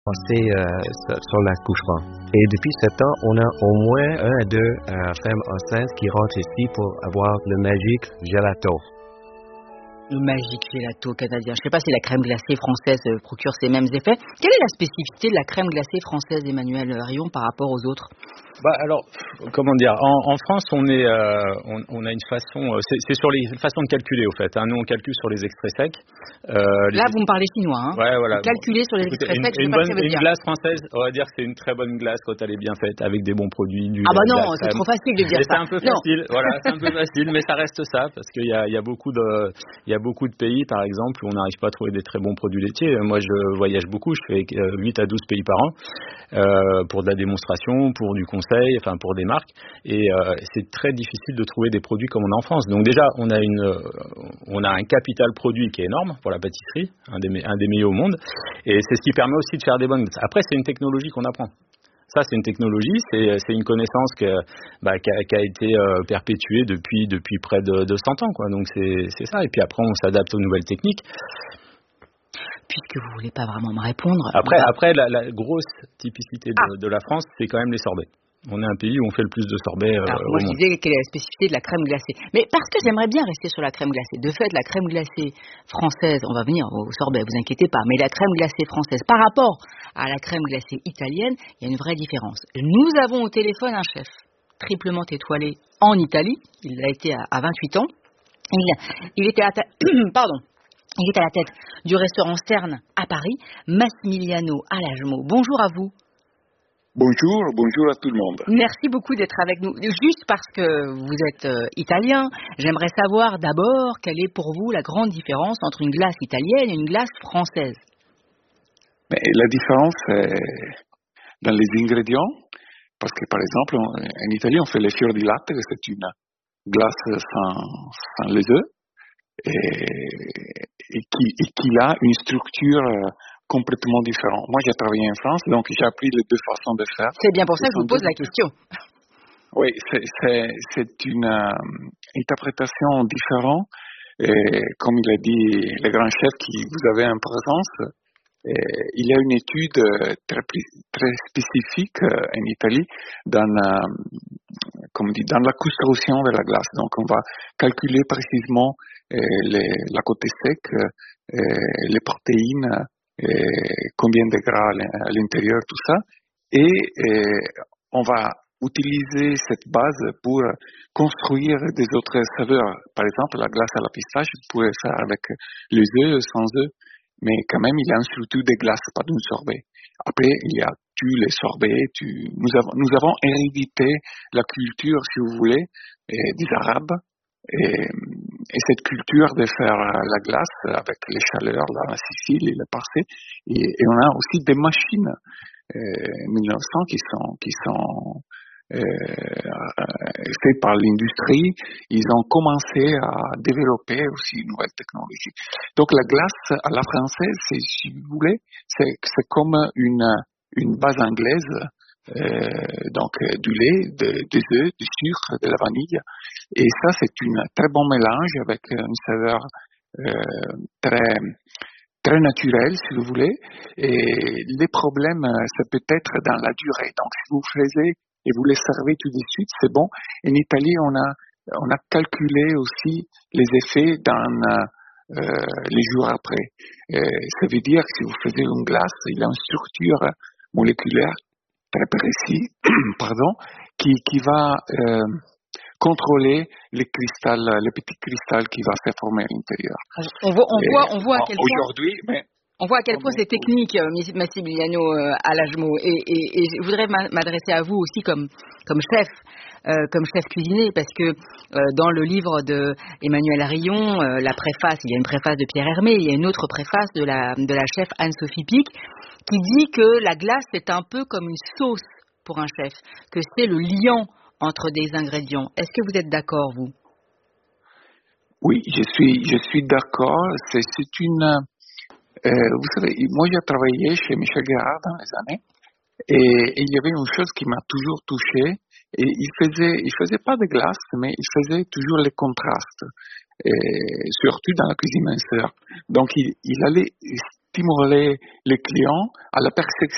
C'est sur l'accouchement. Et depuis 7 ans, on a au moins 1 à 2 femmes enceintes qui rentrent ici pour avoir le magique gelato. Le magique gelato canadien. Je ne sais pas si la crème glacée française procure ces mêmes effets. Quelle est la spécificité de la crème glacée française, Emmanuel Rion, par rapport aux autres? Alors, comment dire, en France, on a une façon, c'est sur les façons de calculer au fait. Nous, on calcule sur les extraits secs. Là, vous me parlez chinois. Ouais, voilà. Calculer sur les extraits secs, je sais pas ce que ça veut dire. Une glace française, on va dire que c'est une très bonne glace quand elle est bien faite, avec des bons produits. Non, c'est trop facile de dire ça. C'est un peu facile, voilà, c'est un peu facile, mais ça reste ça, parce qu'il y a beaucoup de pays, par exemple, où on n'arrive pas à trouver des très bons produits laitiers. Moi, je voyage beaucoup, je fais 8 à 12 pays par an, pour de la démonstration, pour du conseil, enfin pour des marques, et c'est très difficile de trouver des produits comme on a en France. Donc déjà, on a un capital produit qui est énorme pour la pâtisserie, un des meilleurs au monde, et c'est ce qui permet aussi de faire des bonnes. Après, c'est une technologie qu'on apprend. Ça, c'est une technologie, c'est une connaissance qui a été perpétuée depuis près de 100 ans, quoi. Donc c'est ça. Et puis après, on s'adapte aux nouvelles techniques. Puisque vous voulez pas vraiment me répondre. Après, la grosse typicité de la France, c'est quand même les sorbets. On est un pays où on fait le plus de sorbets au monde. Moi, je disais quelle est la spécificité de la crème glacée. Mais parce que j'aimerais bien rester sur la crème glacée. De fait, la crème glacée française, on va venir au sorbet, vous inquiétez pas, mais la crème glacée française, par rapport à la crème glacée italienne, il y a une vraie différence. Nous avons au téléphone un chef triplement étoilé en Italie. Il l'a été à 28 ans. Il était à la tête du restaurant Stern à Paris, Massimiliano Alagemo. Bonjour à vous. Bonjour à tout le monde. Merci beaucoup d'être avec nous. Juste parce que vous êtes italien, j'aimerais savoir d'abord quelle est pour vous la grande différence entre une glace italienne et une glace française. Mais la différence est dans les ingrédients, parce que par exemple, en Italie, on fait le fior di latte, c'est une glace sans les œufs, et qui a une structure complètement différente. Moi, j'ai travaillé en France, donc j'ai appris les deux façons de faire. C'est bien pour ça que je vous pose la question. Oui, c'est une interprétation différente. Et comme il a dit le grand chef qui vous avez en présence, il y a une étude très spécifique en Italie dans la construction de la glace. Donc, on va calculer précisément la côté sec, les protéines, combien de gras à l'intérieur, tout ça. Et on va utiliser cette base pour construire des autres saveurs. Par exemple, la glace à la pistache, vous pouvez faire avec les œufs, sans œufs, mais quand même, il y a surtout des glaces, pas d'un sorbet. Après, il y a les sorbets. Nous avons hérédité la culture, si vous voulez, des Arabes. Et cette culture de faire la glace avec les chaleurs, la Sicile et le Parçay. Et on a aussi des machines 1900 qui sont faites par l'industrie. Ils ont commencé à développer aussi une nouvelle technologie. Donc la glace à la française, si vous voulez, c'est comme une base anglaise, donc du lait, des œufs, du sucre, de la vanille. Et ça, c'est un très bon mélange avec une saveur très très naturelle, si vous voulez. Et les problèmes, c'est peut-être dans la durée. Donc, si vous faisiez et vous les servez tout de suite, c'est bon. En Italie, on a calculé aussi les effets dans les jours après. Ça veut dire que si vous faisiez une glace, il y a une structure moléculaire très précise, qui va contrôler les petits cristals qui vont se former à l'intérieur. On voit à quel point. Aujourd'hui, on voit à quel point c'est technique, Massimiliano Alagemo, et je voudrais m'adresser à vous aussi comme chef cuisinier, parce que dans le livre de Emmanuel Rion, la préface, il y a une préface de Pierre Hermé, il y a une autre préface de la chef Anne-Sophie Pic, qui dit que la glace c'est un peu comme une sauce pour un chef, que c'est le liant entre des ingrédients. Est-ce que vous êtes d'accord, vous? Oui, je suis d'accord. C'est une. Vous savez, moi j'ai travaillé chez Michel Guérard dans les années, et il y avait une chose qui m'a toujours touché. Et il faisait pas de glace, mais il faisait toujours les contrastes, surtout dans la cuisine minceur. Donc il allait stimuler les clients à la